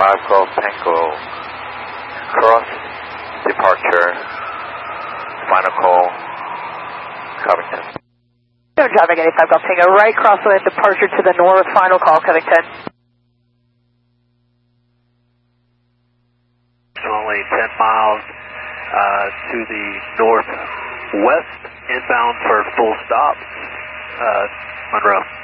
5 Golf Tango, cross departure, final call, Covington. Traffic 85 Golf Tango, right crosswind departure to the north, final call, Covington. It's only 10 miles to the northwest, inbound for full stop, Monroe.